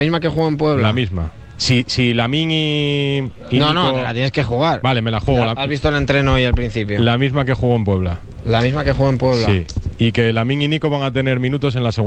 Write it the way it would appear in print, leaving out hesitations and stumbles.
misma que jugó en Puebla. La misma. Si Lamine y No, Nico... te la tienes que jugar. Vale, me la juego. ¿Has visto el entreno hoy al principio? La misma que jugó en Puebla. La misma que jugó en Puebla. Sí. Y que Lamine y Nico van a tener minutos en la segunda.